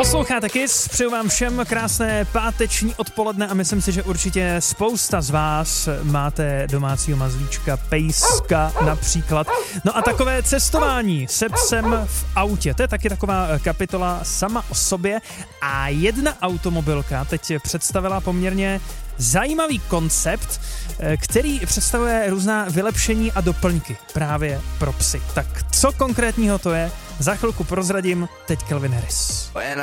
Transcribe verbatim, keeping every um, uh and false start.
Posloucháte Kiss, přeju vám všem krásné páteční odpoledne a myslím si, že určitě spousta z vás máte domácího mazlíčka, pejska například. No a takové cestování se psem v autě, to je taky taková kapitola sama o sobě a jedna automobilka teď představila poměrně zajímavý koncept, který představuje různá vylepšení a doplňky právě pro psy. Tak co konkrétního to je? Za chvilku prozradím, teď Calvin Harris.